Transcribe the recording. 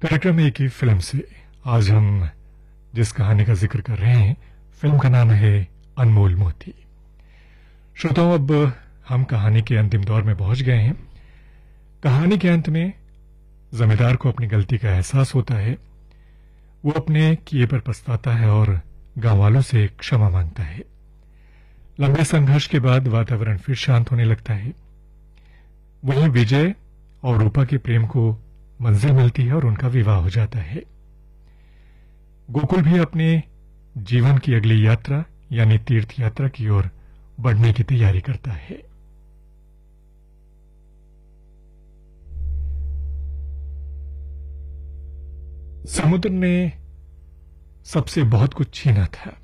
कार्यक्रम एक ही फिल्म से आज हम जिस कहानी का जिक्र कर रहे हैं, फिल्म का नाम है अनमोल मोती। श्रोताओं, अब हम कहानी के अंतिम दौर में पहुंच गए हैं। कहानी के अंत में जमींदार को अपनी गलती का एहसास होता है। वो अपने किए पर पछताता है और गांव वालों से क्षमा मांगता है। लंबे संघर्ष के बाद वातावरण फिर शांत होने लगता है। वहीं विजय और रूपा के प्रेम को मंजिल मिलती है और उनका विवाह हो जाता है। गोकुल भी अपने जीवन की अगली यात्रा यानी तीर्थ यात्रा की ओर बढ़ने की तैयारी करता है। समुद्र ने सबसे बहुत कुछ छीना था,